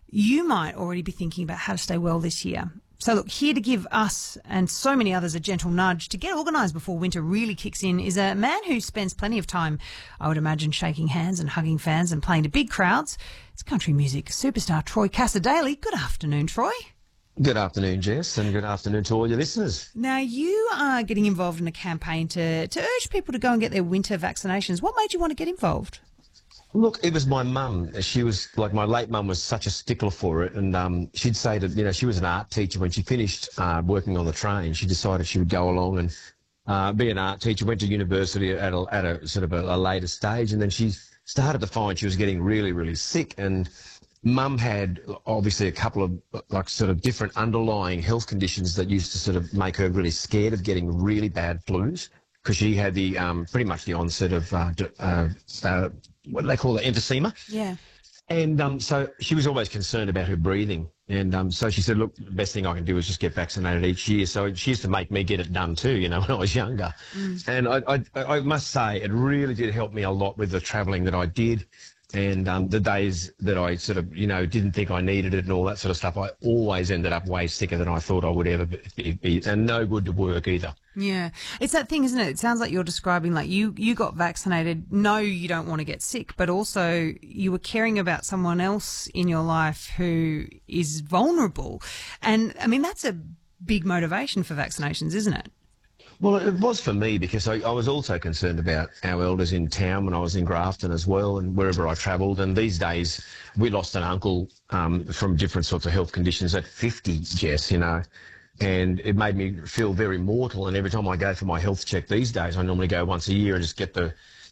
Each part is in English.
you might already be thinking about how to stay well this year. So look, here to give us and so many others a gentle nudge to get organised before winter really kicks in is a man who spends plenty of time, I would imagine, shaking hands and hugging fans and playing to big crowds. It's country music superstar Troy Cassar-Daley. Good afternoon, Troy. Good afternoon, Jess, and good afternoon to all your listeners. Now, you are getting involved in a campaign to urge people to go and get their winter vaccinations. What made you want to get involved? Look, it was my mum. She was, like, my late mum was such a stickler for it, and she'd say that, she was an art teacher. When she finished working on the train, she decided she would go along and be an art teacher, went to university at a sort of a later stage, and then she started to find she was getting really, really sick, and Mum had obviously a couple of sort of different underlying health conditions that used to sort of make her really scared of getting really bad flus, because she had the pretty much the onset of what do they call it, emphysema. Yeah. And so she was always concerned about her breathing. And so she said, look, the best thing I can do is just get vaccinated each year. So she used to make me get it done too, when I was younger. And I must say it really did help me a lot with the travelling that I did. And the days that I sort of, didn't think I needed it and all that sort of stuff, I always ended up way sicker than I thought I would ever be, and no good to work either. Yeah. It's that thing, isn't it? It sounds like you're describing, like, you got vaccinated. No, you don't want to get sick, but also you were caring about someone else in your life who is vulnerable. And, I mean, that's a big motivation for vaccinations, isn't it? Well, it was for me, because I was also concerned about our elders in town when I was in Grafton as well, and wherever I travelled. And these days, we lost an uncle from different sorts of health conditions at 50, Jess, and it made me feel very mortal. And every time I go for my health check these days, I normally go once a year and just get the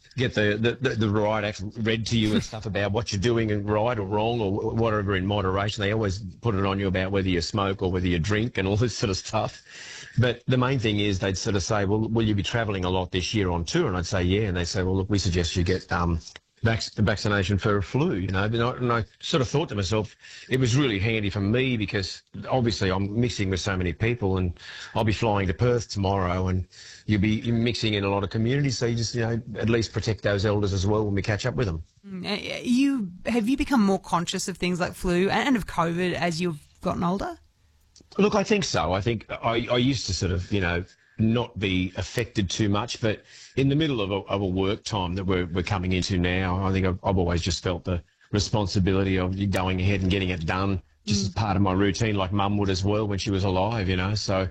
right act read to you and stuff about what you're doing and right or wrong or whatever in moderation. They always put it on you about whether you smoke or whether you drink and all this sort of stuff. But the main thing is they'd sort of say, well, will you be travelling a lot this year on tour? And I'd say, yeah. And they say, well, look, we suggest you get vaccination for a flu, And I sort of thought to myself, it was really handy for me, because obviously I'm mixing with so many people, and I'll be flying to Perth tomorrow, and you'll be mixing in a lot of communities. So you just, at least protect those elders as well when we catch up with them. Have you become more conscious of things like flu and of COVID as you've gotten older? Look, I think so. I think I used to sort of, not be affected too much, but in the middle of a work time that we're coming into now, I think I've always just felt the responsibility of going ahead and getting it done, just as part of my routine, like Mum would as well when she was alive, So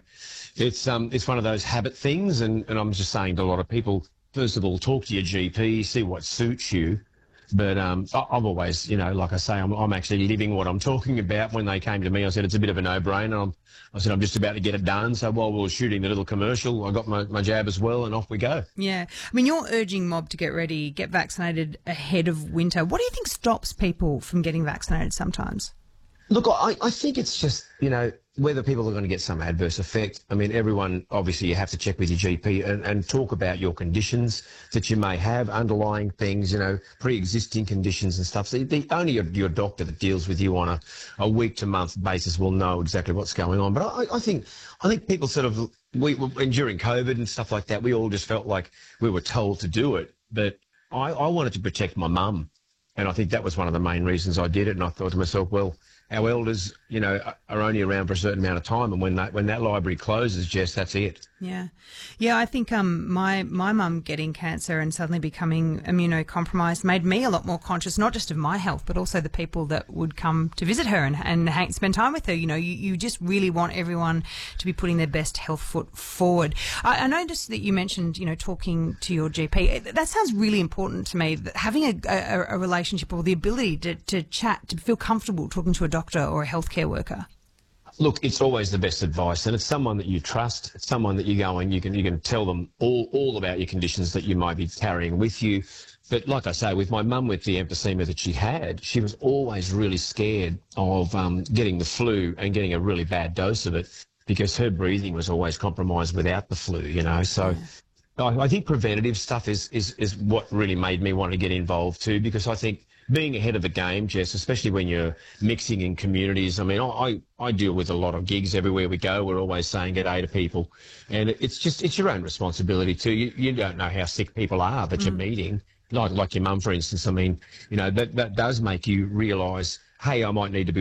it's one of those habit things, and I'm just saying to a lot of people, first of all, talk to your GP, see what suits you. But I've always, like I say, I'm actually living what I'm talking about. When they came to me, I said, it's a bit of a no-brainer. I said, I'm just about to get it done. So while we were shooting the little commercial, I got my jab as well, and off we go. Yeah. I mean, you're urging mob to get ready, get vaccinated ahead of winter. What do you think stops people from getting vaccinated sometimes? Look, I think it's just, whether people are going to get some adverse effect. I mean, everyone, obviously, you have to check with your GP and talk about your conditions that you may have, underlying things, pre-existing conditions and stuff. So only your doctor that deals with you on a week-to-month basis will know exactly what's going on. But I think people sort of, and during COVID and stuff like that, we all just felt like we were told to do it. But I wanted to protect my mum, and I think that was one of the main reasons I did it. And I thought to myself, well, our elders, are only around for a certain amount of time, and when that library closes, Jess, that's it. Yeah. I think my mum getting cancer and suddenly becoming immunocompromised made me a lot more conscious, not just of my health, but also the people that would come to visit her and spend time with her. You just really want everyone to be putting their best health foot forward. I noticed that you mentioned, talking to your GP. That sounds really important to me, that having a relationship or the ability to chat, to feel comfortable talking to a doctor or a healthcare worker. Look, it's always the best advice, and it's someone that you trust. It's someone that you go and you can tell them all about your conditions that you might be carrying with you. But like I say, with my mum, with the emphysema that she had, she was always really scared of getting the flu and getting a really bad dose of it, because her breathing was always compromised without the flu, So I think preventative stuff is what really made me want to get involved too, because I think being ahead of the game, Jess, especially when you're mixing in communities. I mean, I deal with a lot of gigs everywhere we go. We're always saying g'day to people, and it's your own responsibility too. You don't know how sick people are that you're meeting, like your mum, for instance. I mean, that does make you realise, hey, I might need to be